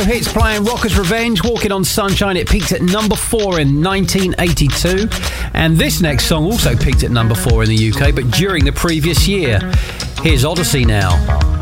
Hits playing Rocker's Revenge, Walking on Sunshine. It peaked at number 4 in 1982. And this next song also peaked at number 4 in the UK, but during the previous year. Here's Odyssey now.